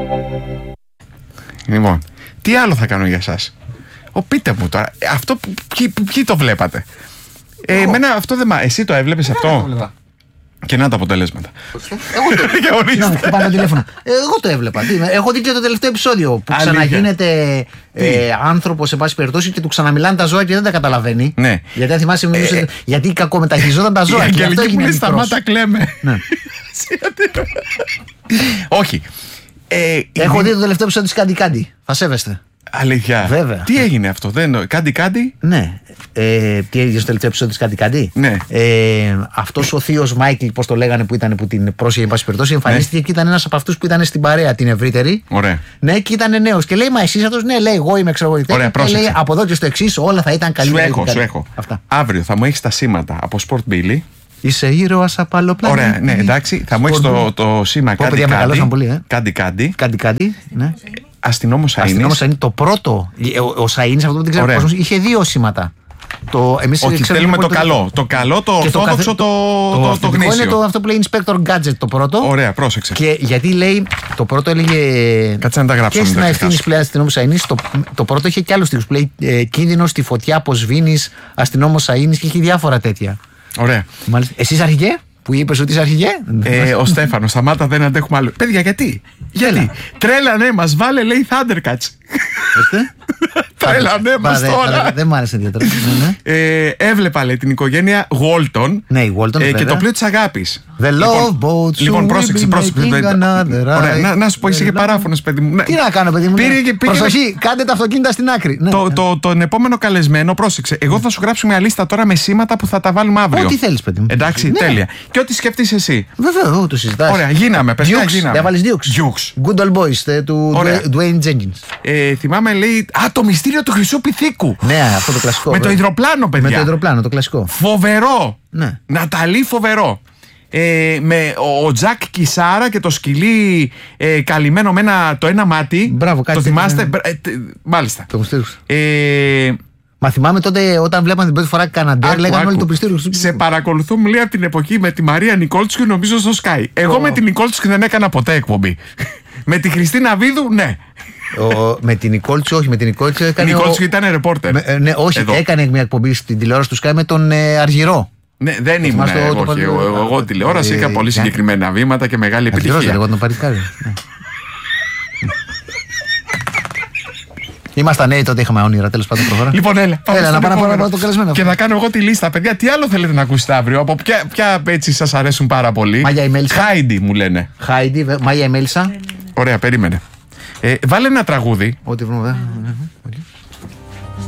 Λοιπόν, τι άλλο θα κάνω για εσάς? Πείτε μου τώρα, αυτό ποιοι το βλέπατε? Εμένα αυτό δεν εσύ το έβλεπες αυτό? Και να τα αποτελέσματα. Εγώ το πάνω τηλέφωνο. Εγώ το έβλεπα. Έχω δει και το τελευταίο επεισόδιο που ξαναγίνεται άνθρωπος σε πάση περιπτώσει και του ξαναμιλάνε τα ζώα και δεν τα καταλαβαίνει. Ναι. Γιατί αν θυμάσαι, γιατί κακομεταχειριζόταν τα ζώα. Και αυτό έγινε σταμάτα κλαίμε. Όχι. Έχω δει το τελευταίο επεισόδιο της Κάντι Κάντι. Θα σέβεστε. Αλήθεια? Βέβαια. Τι έγινε αυτό? Κάντι Κάντι? Ναι. Τι έγινε στο τελευταίο επεισόδιο της Κάντι Κάντι? Ναι. Αυτός ο θείος Μάικλ, πώς το λέγανε, που την πρόσεχε, εν πάση περιπτώσει, εμφανίστηκε και ήταν ένας από αυτούς που ήταν στην παρέα την ευρύτερη. Ωραία. Ναι, και ήταν νέος. Και λέει, μα εσείς αυτός? Ναι, λέει, εγώ είμαι εξαγωγητής. Ωραία, πρόσεξε. Λέει, από εδώ και στο εξής όλα θα ήταν καλύτερα. Σου έχω. Αυτά. Αύριο θα μου έχεις τα σήματα από Sport Billy. Είσαι ήρωας από άλλο πλανήτη. Ωραία, ναι, εντάξει. Θα μου έχεις το σήμα Κάντι Κάντι. Ναι. Αστυνόμος Σαΐνης. Το πρώτο. Ο Σαΐνης, αυτό που δεν ξέρω πώς, είχε δύο σήματα. Όχι, θέλουμε το καλό. Το καλό, το ορθόδοξο, το γνήσιο. Είναι αυτό που λέει Inspector Gadget το πρώτο. Ωραία, πρόσεξε. Και γιατί λέει, το πρώτο έλεγε. Κάτσε να τα γράψω. Και στην ευθύνη πλέον αστυνόμος Σαΐνης. Το πρώτο είχε και άλλους τίτλους που λέει κίνδυνος στη φωτιά από σβήνεις, αστυνόμος Σαΐνης, και είχε διάφορα τέτοια. Ωραία. Εσείς αρχηγέ? Που είπες ότι είσαι αρχηγέ? Ο Στέφανος, σταμάτα, δεν αντέχουμε άλλο. Παιδιά, γιατί? Τρέλανε μας, βάλε, λέει Thundercats. Τρέλανε μας τώρα. Δεν μ' άρεσε ιδιαίτερα. Έβλεπα, λέει, την οικογένεια Walton. Ναι, η Walton. Και το πλοίο της αγάπης. The Love Boat. Λοιπόν, πρόσεξε. Ωραία, να σου πω, είσαι και παράφωνος, παιδί μου. Τι να κάνω, παιδί μου? Προσοχή, κάντε τα αυτοκίνητα στην άκρη. Τον επόμενο καλεσμένο, πρόσεξε. Εγώ θα σου γράψω μια λίστα τώρα με σήματα που θα τα βάλουμε αύριο. Ό,τι θέλεις, παιδί μου. Εντάξει, τέλεια. Και ό,τι σκεφτείς εσύ. Βέβαια, το συζητάς. Ωραία, γίναμε. Δεν βάλεις Dukes. Good Old Boys του Dwayne Jenkins. Θυμάμαι, λέει. Το μυστήριο του Χρυσού Πυθίκου. Ναι, αυτό το κλασικό. Με το υδροπλάνο, παιδιά. Με το υδροπλάνο, το κλασικό. Φοβερό. Ναι. Ναταλή, φοβερό. Με ο Τζακ Κισάρα και το σκυλί καλυμμένο με το ένα μάτι. Μπράβο, κάτι. Το θυμάστε? Μάλιστα. Το μυστήριο. Μα θυμάμαι τότε όταν βλέπαμε την πρώτη φορά Καναντέρ, λέγανε όλοι το πιστήριο. Σε παρακολουθώ, μου λέει, από την εποχή με τη Μαρία Νικόλτσικου, νομίζω στο Sky. Εγώ με την Νικόλτσικου δεν έκανα ποτέ εκπομπή. Με τη Χριστίνα Βίδου, ναι. Με την Νικόλτσου, όχι, με την Νικόλτσου έκανε. Η Νικόλτσου ήταν ρεπόρτερ. Ναι, όχι, έκανε μια εκπομπή στην τηλεόραση του Sky με τον Αργυρό. Ναι, δεν ήμουν. Εγώ τηλεόραση είχα πολύ συγκεκριμένα βήματα και μεγάλη επιτυχία. Εγώ τον παρικάρι. Ήμασταν νέοι τότε, είχαμε όνειρα, τέλος πάντων προχωρά. Λοιπόν, έλα να πάμε το καλεσμένο. Και θα κάνω εγώ τη λίστα, παιδιά. Τι άλλο θέλετε να ακούσετε αύριο? Από ποια έτσι σας αρέσουν πάρα πολύ? Μάγια η Μέλισσα. Χάιντι μου λένε. Χάιντι, Μάγια η Μέλισσα. Ωραία, περίμενε. Βάλε ένα τραγούδι. Ό,τι βρούμε.